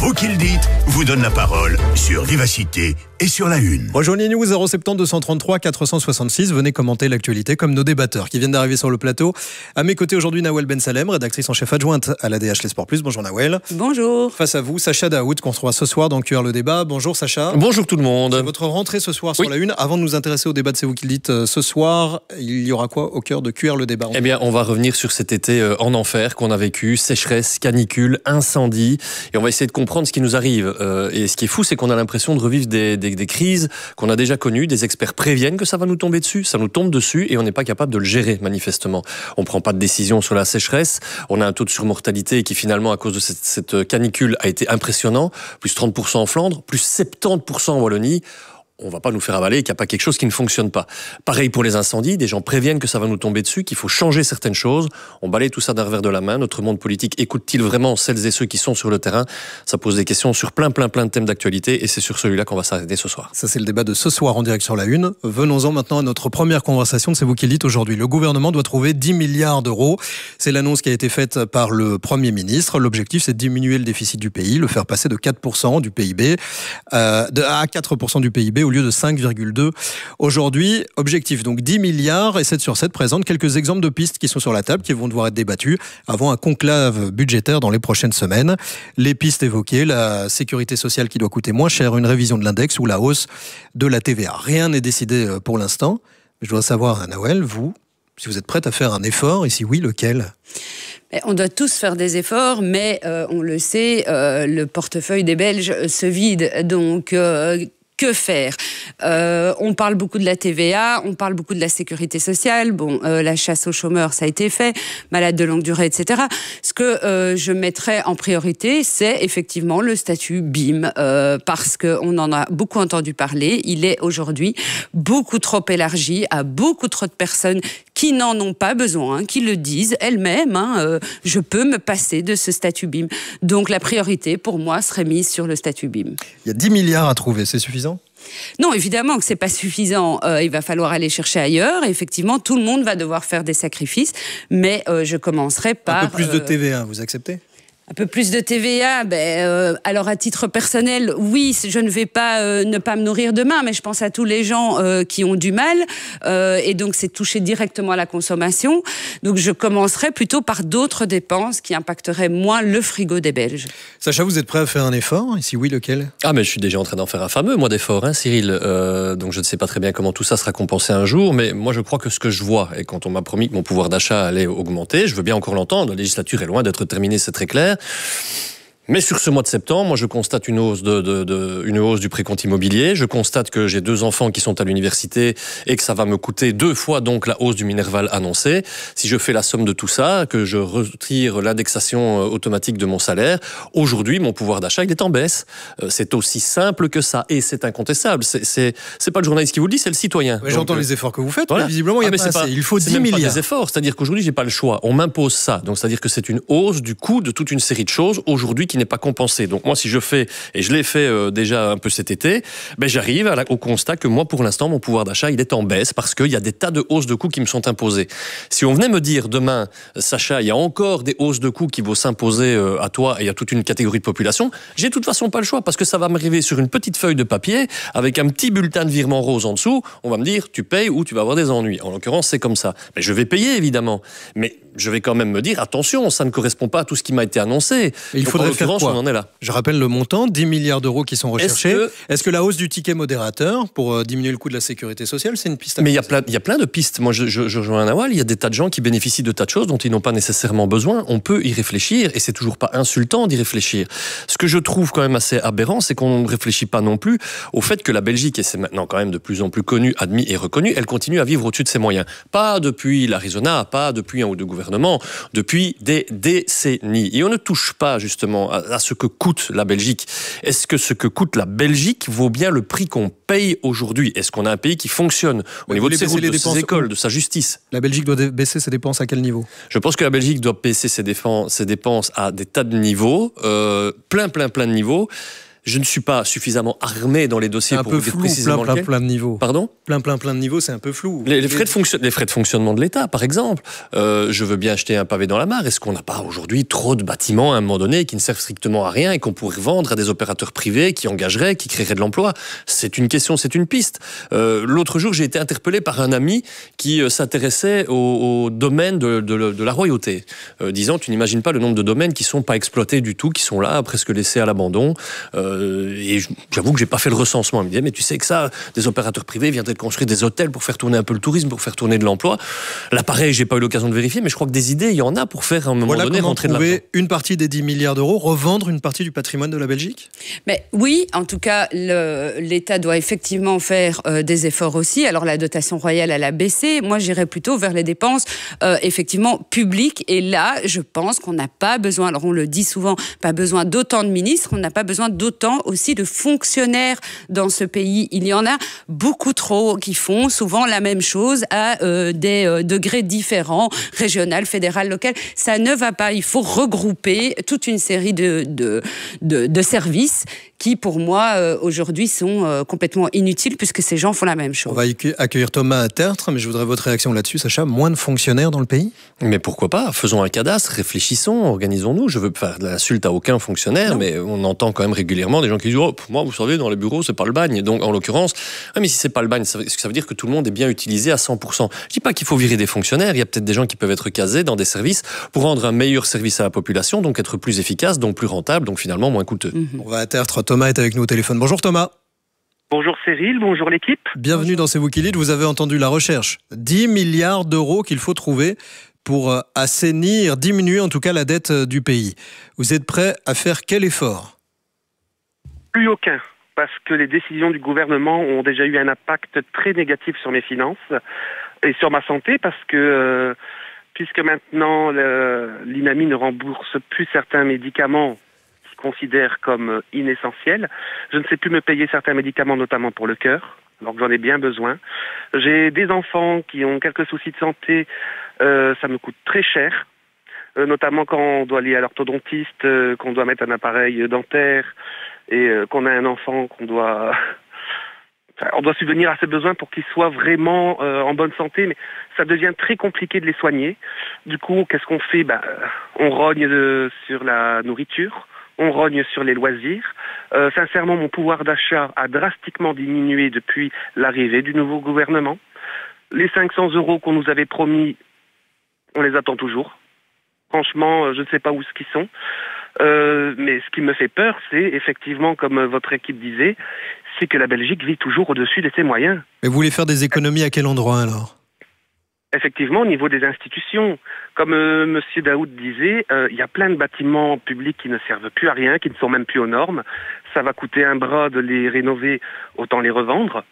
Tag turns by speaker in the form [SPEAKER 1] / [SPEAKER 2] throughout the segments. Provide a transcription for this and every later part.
[SPEAKER 1] Vous qui le dites vous donne la parole sur Vivacité et sur La Une.
[SPEAKER 2] Rejoignez-nous 070 233 466. Venez commenter l'actualité comme nos débatteurs qui viennent d'arriver sur le plateau. À mes côtés aujourd'hui, Nawel Ben Salem, rédactrice en chef adjointe à l'ADH Les Sports Plus. Bonjour Nawel.
[SPEAKER 3] Bonjour.
[SPEAKER 2] Face à vous, Sacha Daoud, qu'on retrouvera ce soir dans QR le débat. Bonjour Sacha.
[SPEAKER 4] Bonjour tout le monde.
[SPEAKER 2] C'est votre rentrée ce soir sur La Une. Avant de nous intéresser au débat de C'est vous qui le dites ce soir, il y aura quoi au cœur de QR le débat?
[SPEAKER 4] Eh bien, on va revenir sur cet été en enfer qu'on a vécu, sécheresse, canicule, incendie, et on va essayer de comprendre ce qui nous arrive. Et ce qui est fou, c'est qu'on a l'impression de revivre des crises qu'on a déjà connues. Des experts préviennent que ça va nous tomber dessus, ça nous tombe dessus, et on n'est pas capable de le gérer manifestement. On prend pas de décision sur la sécheresse. On a un taux de surmortalité qui finalement, à cause de cette canicule, a été impressionnant. Plus 30% en Flandre, plus 70% en Wallonie. On va pas nous faire avaler qu'il n'y a pas quelque chose qui ne fonctionne pas. Pareil pour les incendies, des gens préviennent que ça va nous tomber dessus, qu'il faut changer certaines choses. On balaye tout ça d'un revers de la main. Notre monde politique écoute-t-il vraiment celles et ceux qui sont sur le terrain? Ça pose des questions sur plein de thèmes d'actualité, et c'est sur celui-là qu'on va s'arrêter ce soir.
[SPEAKER 2] Ça, c'est le débat de ce soir en direct sur La Une. Venons-en maintenant à notre première conversation de C'est vous qui le dites aujourd'hui. Le gouvernement doit trouver 10 milliards d'euros. C'est l'annonce qui a été faite par le Premier ministre. L'objectif, c'est de diminuer le déficit du pays, le faire passer de 4% du PIB à 4% du PIB au lieu de 5,2 aujourd'hui. Objectif donc 10 milliards, et 7 sur 7 présente quelques exemples de pistes qui sont sur la table, qui vont devoir être débattues avant un conclave budgétaire dans les prochaines semaines. Les pistes évoquées, la sécurité sociale qui doit coûter moins cher, une révision de l'index ou la hausse de la TVA. Rien n'est décidé pour l'instant. Je dois savoir, Nawel, vous, si vous êtes prête à faire un effort, et si oui, lequel ?
[SPEAKER 3] On doit tous faire des efforts, mais on le sait, le portefeuille des Belges se vide. Donc, que faire? On parle beaucoup de la TVA, on parle beaucoup de la sécurité sociale. Bon, la chasse aux chômeurs, ça a été fait, malades de longue durée, etc. Ce que je mettrais en priorité, c'est effectivement le statut BIM, parce qu'on en a beaucoup entendu parler. Il est aujourd'hui beaucoup trop élargi à beaucoup trop de personnes qui n'en ont pas besoin, qui le disent elles-mêmes. Je peux me passer de ce statut BIM. Donc la priorité, pour moi, serait mise sur le statut BIM.
[SPEAKER 2] Il y a 10 milliards à trouver, c'est suffisant ?
[SPEAKER 3] Non, évidemment que c'est pas suffisant. Il va falloir aller chercher ailleurs. Et effectivement, tout le monde va devoir faire des sacrifices. Mais je commencerai par...
[SPEAKER 2] Un peu plus de TVA, vous acceptez ?
[SPEAKER 3] Un peu plus de TVA, alors à titre personnel, oui, je ne vais pas ne pas me nourrir demain, mais je pense à tous les gens qui ont du mal, et donc c'est toucher directement à la consommation. Donc je commencerai plutôt par d'autres dépenses qui impacteraient moins le frigo des Belges.
[SPEAKER 2] Sacha, vous êtes prêt à faire un effort ? Et si oui, lequel ?
[SPEAKER 4] Ah, mais je suis déjà en train d'en faire un fameux, moi, d'effort, Cyril. Donc je ne sais pas très bien comment tout ça sera compensé un jour, mais moi je crois que ce que je vois, et quand on m'a promis que mon pouvoir d'achat allait augmenter, je veux bien encore l'entendre, la législature est loin d'être terminée, c'est très clair. Mais sur ce mois de septembre, moi je constate une hausse du précompte immobilier. Je constate que j'ai 2 enfants qui sont à l'université et que ça va me coûter 2 fois donc la hausse du Minerval annoncée. Si je fais la somme de tout ça, que je retire l'indexation automatique de mon salaire, aujourd'hui mon pouvoir d'achat il est en baisse. C'est aussi simple que ça, et c'est incontestable. C'est pas le journaliste qui vous le dit, c'est le citoyen.
[SPEAKER 2] Ouais, j'entends les efforts que vous faites,
[SPEAKER 4] voilà.
[SPEAKER 2] Mais visiblement il y a pas assez. Il faut 10 milliards.
[SPEAKER 4] C'est pas des efforts, c'est-à-dire qu'aujourd'hui j'ai pas le choix. On m'impose ça, donc c'est-à-dire que c'est une hausse du coût de toute une série de choses aujourd'hui qui n'est pas compensé. Donc moi, si je fais, et je l'ai fait déjà un peu cet été, j'arrive au constat que moi, pour l'instant, mon pouvoir d'achat, il est en baisse parce qu'il y a des tas de hausses de coûts qui me sont imposées. Si on venait me dire demain, Sacha, il y a encore des hausses de coûts qui vont s'imposer à toi et à toute une catégorie de population, j'ai de toute façon pas le choix parce que ça va m'arriver sur une petite feuille de papier avec un petit bulletin de virement rose en dessous. On va me dire, tu payes ou tu vas avoir des ennuis. En l'occurrence, c'est comme ça. Mais je vais payer, évidemment. Mais je vais quand même me dire, attention, ça ne correspond pas à tout ce qui m'a été annoncé.
[SPEAKER 2] Et il faudrait faire quoi ?
[SPEAKER 4] On en est là.
[SPEAKER 2] Je rappelle le montant, 10 milliards d'euros qui sont recherchés. Est-ce que la hausse du ticket modérateur pour diminuer le coût de la sécurité sociale, c'est une piste à...
[SPEAKER 4] Mais il y a plein de pistes. Moi, je rejoins Nawel, il y a des tas de gens qui bénéficient de tas de choses dont ils n'ont pas nécessairement besoin. On peut y réfléchir, et c'est toujours pas insultant d'y réfléchir. Ce que je trouve quand même assez aberrant, c'est qu'on ne réfléchit pas non plus au fait que la Belgique, et c'est maintenant quand même de plus en plus connu, admis et reconnu, elle continue à vivre au-dessus de ses moyens. Pas depuis l'Arizona, pas depuis un ou deux gouvernements, depuis des décennies. Et on ne touche pas justement à ce que coûte la Belgique. Est-ce que ce que coûte la Belgique vaut bien le prix qu'on paye aujourd'hui? Est-ce qu'on a un pays qui fonctionne au niveau de ses routes, de ses écoles, de sa justice?
[SPEAKER 2] La Belgique doit baisser ses dépenses à quel niveau?
[SPEAKER 4] Je pense que la Belgique doit baisser ses dépenses à des tas de niveaux, plein de niveaux. Je ne suis pas suffisamment armé dans les dossiers pour vous dire précisément lequel.
[SPEAKER 2] Plein de niveaux.
[SPEAKER 4] Pardon ?
[SPEAKER 2] Plein de niveaux, c'est un peu flou.
[SPEAKER 4] Les frais de fonctionnement de l'État, par exemple. Je veux bien acheter un pavé dans la mare. Est-ce qu'on n'a pas aujourd'hui trop de bâtiments à un moment donné qui ne servent strictement à rien et qu'on pourrait vendre à des opérateurs privés qui engageraient, qui créeraient de l'emploi ? C'est une question, c'est une piste. L'autre jour, j'ai été interpellé par un ami qui s'intéressait au domaine de la royauté, disant tu n'imagines pas le nombre de domaines qui sont pas exploités du tout, qui sont là, presque laissés à l'abandon. Et j'avoue que j'ai pas fait le recensement. Il me disait, mais tu sais que ça, des opérateurs privés viendraient de construire des hôtels pour faire tourner un peu le tourisme, pour faire tourner de l'emploi. Là, pareil, j'ai pas eu l'occasion de vérifier, mais je crois que des idées, il y en a pour faire à un moment donné rentrer de l'argent.
[SPEAKER 2] Trouver une partie des 10 milliards d'euros, revendre une partie du patrimoine de la Belgique ?
[SPEAKER 3] Mais oui, en tout cas, l'État doit effectivement faire des efforts aussi. Alors la dotation royale, elle a baissé. Moi, j'irais plutôt vers les dépenses effectivement publiques. Et là, je pense qu'on n'a pas besoin, alors on le dit souvent, pas besoin d'autant de ministres, on n'a pas besoin d'autant aussi de fonctionnaires dans ce pays. Il y en a beaucoup trop qui font souvent la même chose à des degrés différents, régional, fédéral, local. Ça ne va pas. Il faut regrouper toute une série de services qui, pour moi, aujourd'hui, sont complètement inutiles puisque ces gens font la même chose.
[SPEAKER 2] On va accueillir Thomas à Tertre, mais je voudrais votre réaction là-dessus, Sacha. Moins de fonctionnaires dans le pays ?
[SPEAKER 4] Mais pourquoi pas ? Faisons un cadastre, réfléchissons, organisons-nous. Je veux faire de l'insulte à aucun fonctionnaire, mais on entend quand même régulièrement des gens qui disent « Oh, moi, vous savez, dans les bureaux, c'est pas le bagne. » Donc, en l'occurrence, mais si c'est pas le bagne, ça veut dire que tout le monde est bien utilisé à 100%. Je dis pas qu'il faut virer des fonctionnaires. Il y a peut-être des gens qui peuvent être casés dans des services pour rendre un meilleur service à la population, donc être plus efficace, donc plus rentable, donc finalement moins coûteux.
[SPEAKER 2] On va à Tertre. Thomas est avec nous au téléphone. Bonjour Thomas.
[SPEAKER 5] Bonjour Cyril, bonjour l'équipe.
[SPEAKER 2] Bienvenue dans C'est vous qui dites, vous avez entendu la recherche. 10 milliards d'euros qu'il faut trouver pour assainir, diminuer en tout cas la dette du pays. Vous êtes prêt à faire quel effort ?
[SPEAKER 5] Plus aucun, parce que les décisions du gouvernement ont déjà eu un impact très négatif sur mes finances et sur ma santé, parce que puisque maintenant l'INAMI ne rembourse plus certains médicaments considère comme inessentiel. Je ne sais plus me payer certains médicaments, notamment pour le cœur, alors que j'en ai bien besoin. J'ai des enfants qui ont quelques soucis de santé, ça me coûte très cher, notamment quand on doit aller à l'orthodontiste, qu'on doit mettre un appareil dentaire et qu'on a un enfant qu'on doit... on doit subvenir à ses besoins pour qu'ils soient vraiment en bonne santé, mais ça devient très compliqué de les soigner. Du coup, qu'est-ce qu'on fait ? On rogne sur la nourriture, on rogne sur les loisirs. Sincèrement, mon pouvoir d'achat a drastiquement diminué depuis l'arrivée du nouveau gouvernement. Les 500 € qu'on nous avait promis, on les attend toujours. Franchement, je ne sais pas où ils sont. Mais ce qui me fait peur, c'est effectivement, comme votre équipe disait, c'est que la Belgique vit toujours au-dessus de ses moyens.
[SPEAKER 2] Mais vous voulez faire des économies à quel endroit alors ?
[SPEAKER 5] Effectivement, au niveau des institutions, comme Monsieur Daoud disait, il y a plein de bâtiments publics qui ne servent plus à rien, qui ne sont même plus aux normes. Ça va coûter un bras de les rénover, autant les revendre.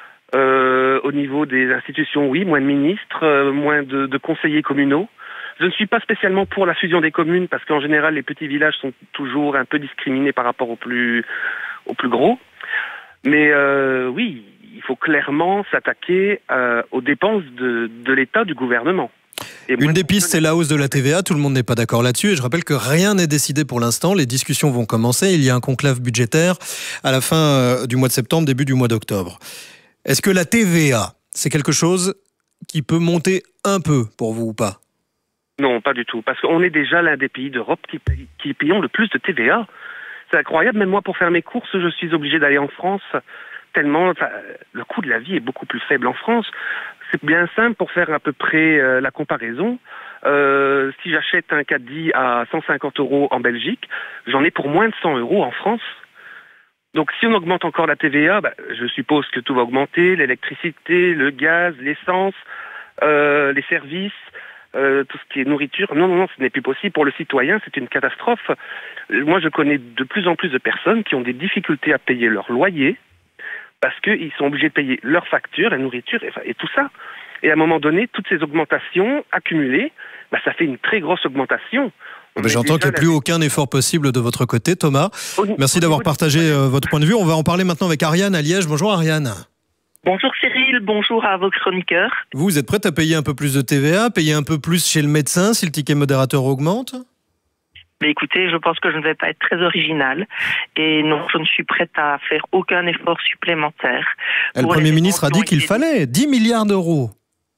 [SPEAKER 5] Au niveau des institutions, oui, moins de ministres, moins de conseillers communaux. Je ne suis pas spécialement pour la fusion des communes, parce qu'en général, les petits villages sont toujours un peu discriminés par rapport aux plus gros. Mais oui, il faut clairement s'attaquer aux dépenses de l'État, du gouvernement.
[SPEAKER 2] Une des pistes, c'est la hausse de la TVA. Tout le monde n'est pas d'accord là-dessus. Et je rappelle que rien n'est décidé pour l'instant. Les discussions vont commencer. Il y a un conclave budgétaire à la fin du mois de septembre, début du mois d'octobre. Est-ce que la TVA, c'est quelque chose qui peut monter un peu pour vous ou pas ?
[SPEAKER 5] Non, pas du tout. Parce qu'on est déjà l'un des pays d'Europe qui payons le plus de TVA. C'est incroyable. Même moi, pour faire mes courses, je suis obligé d'aller en France. Tellement le coût de la vie est beaucoup plus faible en France. C'est bien simple pour faire à peu près la comparaison. Si j'achète un caddie à 150 € en Belgique, j'en ai pour moins de 100 € en France. Donc si on augmente encore la TVA, je suppose que tout va augmenter, l'électricité, le gaz, l'essence, les services, tout ce qui est nourriture. Non, ce n'est plus possible. Pour le citoyen, c'est une catastrophe. Moi, je connais de plus en plus de personnes qui ont des difficultés à payer leur loyer, parce qu'ils sont obligés de payer leurs factures, la nourriture et tout ça. Et à un moment donné, toutes ces augmentations accumulées, ça fait une très grosse augmentation.
[SPEAKER 2] J'entends qu'il n'y a plus aucun effort possible de votre côté, Thomas. Merci d'avoir partagé votre point de vue. On va en parler maintenant avec Ariane à Liège. Bonjour Ariane.
[SPEAKER 6] Bonjour Cyril, bonjour à vos chroniqueurs.
[SPEAKER 2] Vous êtes prête à payer un peu plus de TVA, payer un peu plus chez le médecin si le ticket modérateur augmente ?
[SPEAKER 6] Mais écoutez, je pense que je ne vais pas être très originale. Et non, je ne suis prête à faire aucun effort supplémentaire.
[SPEAKER 2] Le Premier ministre a dit qu'il fallait 10 milliards d'euros.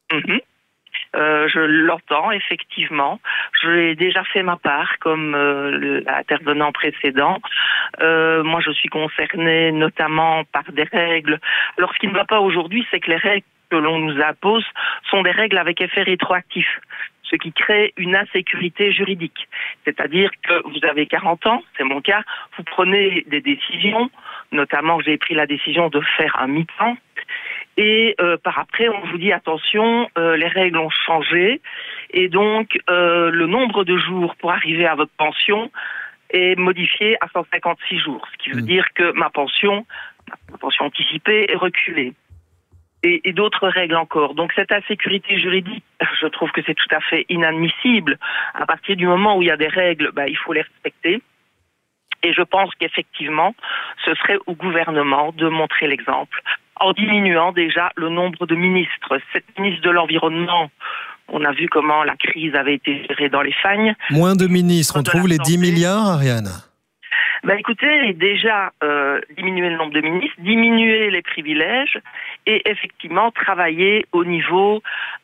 [SPEAKER 6] Je l'entends, effectivement. J'ai déjà fait ma part, comme l'intervenant précédent. Moi, je suis concernée notamment par des règles. Alors, ce qui ne va pas aujourd'hui, c'est que les règles que l'on nous impose sont des règles avec effet rétroactif, ce qui crée une insécurité juridique. C'est-à-dire que vous avez 40 ans, c'est mon cas, vous prenez des décisions, notamment j'ai pris la décision de faire un mi-temps, et par après on vous dit attention, les règles ont changé, et donc le nombre de jours pour arriver à votre pension est modifié à 156 jours, ce qui veut dire que ma pension anticipée est reculée. Et d'autres règles encore. Donc cette insécurité juridique, je trouve que c'est tout à fait inadmissible. À partir du moment où il y a des règles, il faut les respecter. Et je pense qu'effectivement, ce serait au gouvernement de montrer l'exemple en diminuant déjà le nombre de ministres. Cette ministre de l'Environnement, on a vu comment la crise avait été gérée dans les fagnes.
[SPEAKER 2] Moins de ministres, on trouve les 10 milliards, Ariane?
[SPEAKER 6] Écoutez, déjà, diminuer le nombre de ministres, diminuer les privilèges et effectivement travailler au niveau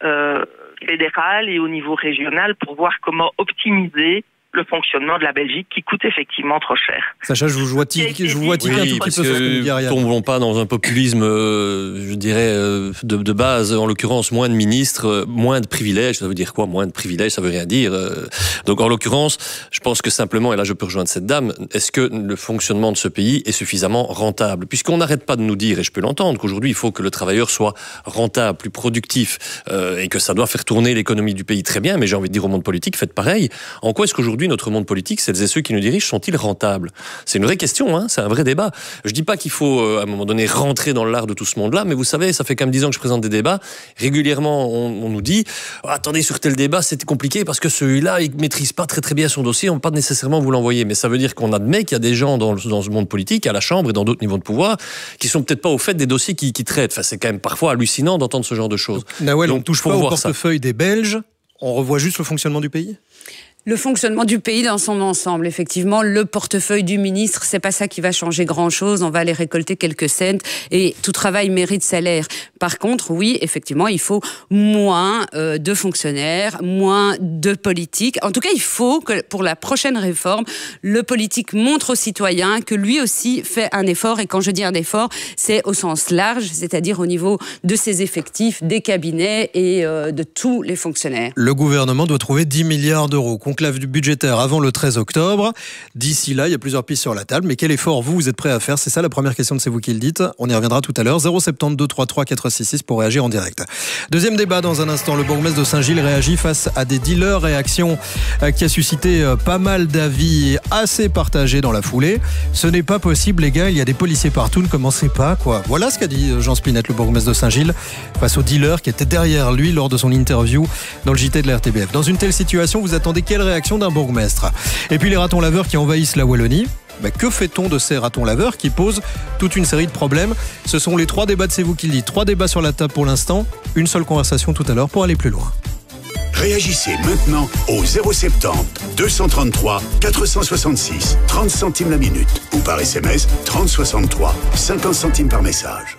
[SPEAKER 6] fédéral et au niveau régional pour voir comment optimiser le fonctionnement de la Belgique qui coûte effectivement trop cher.
[SPEAKER 2] Sacha, je vous vois tiquer un tout petit peu sur ce que dit Ariane.
[SPEAKER 4] Tombons pas dans un populisme, je dirais, de base. En l'occurrence, moins de ministres, moins de privilèges. Ça veut dire quoi? Moins de privilèges, ça veut rien dire. Donc, en l'occurrence, je pense que simplement, et là je peux rejoindre cette dame, est-ce que le fonctionnement de ce pays est suffisamment rentable? Puisqu'on n'arrête pas de nous dire, et je peux l'entendre, qu'aujourd'hui il faut que le travailleur soit rentable, plus productif, et que ça doit faire tourner l'économie du pays très bien, mais j'ai envie de dire au monde politique, faites pareil. En quoi est-ce qu'aujourd'hui notre monde politique, celles et ceux qui nous dirigent, sont-ils rentables? C'est une vraie question, hein, c'est un vrai débat. Je dis pas qu'il faut, à un moment donné, rentrer dans l'art de tout ce monde-là, mais vous savez, ça fait quand même 10 ans que je présente des débats. Régulièrement, on nous dit, attendez, sur tel débat, c'était compliqué parce que celui-là, il maîtrise pas très très bien son dossier, on ne peut pas nécessairement vous l'envoyer. Mais ça veut dire qu'on admet qu'il y a des gens dans ce monde politique, à la Chambre et dans d'autres niveaux de pouvoir, qui sont peut-être pas au fait des dossiers qui traitent. Enfin, c'est quand même parfois hallucinant d'entendre ce genre de choses.
[SPEAKER 2] Nawel, on ne touche pas au portefeuille des Belges, on revoit juste le fonctionnement du pays?
[SPEAKER 3] Le fonctionnement du pays dans son ensemble, effectivement, le portefeuille du ministre, c'est pas ça qui va changer grand-chose. On va aller récolter quelques cents et tout travail mérite salaire. Par contre, oui, effectivement, il faut moins de fonctionnaires, moins de politiques. En tout cas, il faut que pour la prochaine réforme, le politique montre aux citoyens que lui aussi fait un effort. Et quand je dis un effort, c'est au sens large, c'est-à-dire au niveau de ses effectifs, des cabinets et de tous les fonctionnaires.
[SPEAKER 2] Le gouvernement doit trouver 10 milliards d'euros. Conclave budgétaire avant le 13 octobre. D'ici là, il y a plusieurs pistes sur la table. Mais quel effort vous êtes prêt à faire? C'est ça la première question de C'est vous qui le dites. On y reviendra tout à l'heure. 072 33 466 pour réagir en direct. Deuxième débat dans un instant. Le bourgmestre de Saint-Gilles réagit face à des dealers. Réaction qui a suscité pas mal d'avis assez partagés dans la foulée. Ce n'est pas possible, les gars. Il y a des policiers partout. Ne commencez pas, quoi. Voilà ce qu'a dit Jean Spinette, le bourgmestre de Saint-Gilles, face aux dealers qui étaient derrière lui lors de son interview dans le JT de la RTBF. Dans une telle situation, vous attendez quelle réaction d'un bourgmestre? Et puis les ratons laveurs qui envahissent la Wallonie. Que fait-on de ces ratons laveurs qui posent toute une série de problèmes? Ce sont les 3 débats de C'est vous qui le dites. 3 débats sur la table pour l'instant. Une seule conversation tout à l'heure pour aller plus loin.
[SPEAKER 1] Réagissez maintenant au 070 233 466 30 centimes la minute ou par SMS 3063 50 centimes par message.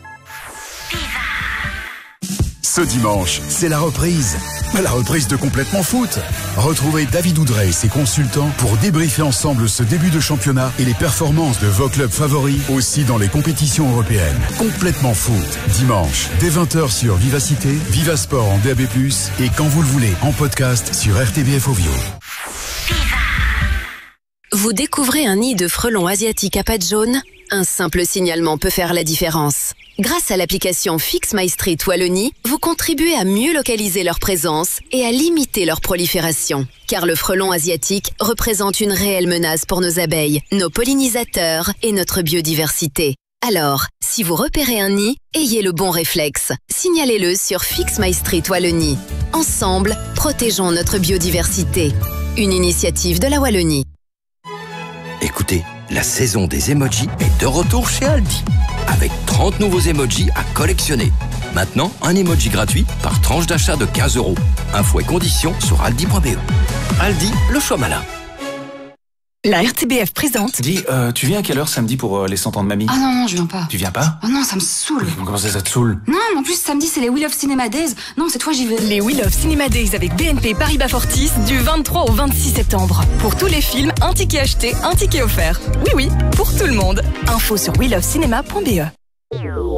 [SPEAKER 7] Ce dimanche, c'est la reprise. La reprise de Complètement Foot. Retrouvez David Oudrey et ses consultants pour débriefer ensemble ce début de championnat et les performances de vos clubs favoris aussi dans les compétitions européennes. Complètement Foot. Dimanche, dès 20h sur Vivacité, Vivasport en DAB+, et quand vous le voulez, en podcast sur RTBF Ovio.
[SPEAKER 8] Vous découvrez un nid de frelons asiatiques à pattes jaunes? Un simple signalement peut faire la différence. Grâce à l'application Fix My Street Wallonie, vous contribuez à mieux localiser leur présence et à limiter leur prolifération. Car le frelon asiatique représente une réelle menace pour nos abeilles, nos pollinisateurs et notre biodiversité. Alors, si vous repérez un nid, ayez le bon réflexe. Signalez-le sur Fix My Street Wallonie. Ensemble, protégeons notre biodiversité. Une initiative de la Wallonie.
[SPEAKER 9] Écoutez, la saison des emojis est de retour chez Aldi. Avec 30 nouveaux emojis à collectionner. Maintenant, un emoji gratuit par tranche d'achat de 15 €. Infos et conditions sur aldi.be. Aldi, le choix malin.
[SPEAKER 10] La RTBF présente.
[SPEAKER 11] Dis, tu viens à quelle heure samedi pour les 100 ans de mamie?
[SPEAKER 12] Ah non, je viens pas.
[SPEAKER 11] Tu viens pas?
[SPEAKER 12] Oh non, ça me saoule.
[SPEAKER 11] Comment ça te saoule?
[SPEAKER 12] Non, en plus samedi c'est les We Love Cinema Days. Non, cette fois j'y vais.
[SPEAKER 10] Les We Love Cinema Days avec BNP Paribas Fortis du 23 au 26 septembre. Pour tous les films, un ticket acheté, un ticket offert. Oui, pour tout le monde. Info sur welovecinéma.be.